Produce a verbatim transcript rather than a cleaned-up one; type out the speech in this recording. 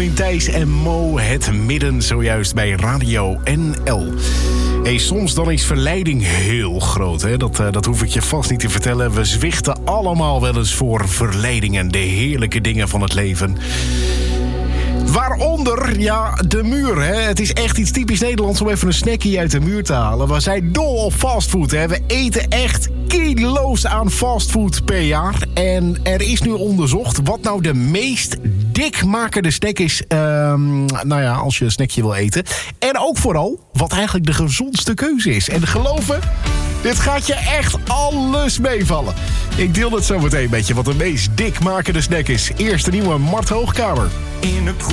Robin Thijs en Mo, het midden zojuist bij Radio N L. Hey, soms dan is verleiding heel groot. Hè? Dat, uh, dat hoef ik je vast niet te vertellen. We zwichten allemaal wel eens voor verleidingen. De heerlijke dingen van het leven. Waaronder, ja, de muur. Hè? Het is echt iets typisch Nederlands om even een snackie uit de muur te halen. We zijn dol op fastfood. Hè? We eten echt kilo's aan fastfood per jaar. En er is nu onderzocht wat nou de meest dikmakende snack is. Um, nou ja, als je een snackje wil eten. En ook vooral wat eigenlijk de gezondste keuze is. En geloven, dit gaat je echt alles meevallen. Ik deel het zo meteen met je wat de meest dikmakende snack is. Eerst de nieuwe Mart Hoogkamer. In een